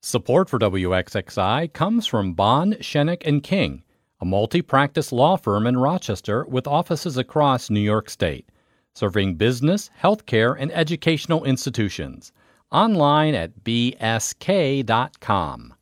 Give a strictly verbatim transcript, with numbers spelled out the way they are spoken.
Support for W X X I comes from Bond, Shenick and King, a multi-practice law firm in Rochester with offices across New York State, serving business, healthcare, and educational institutions. Online at b s k dot com.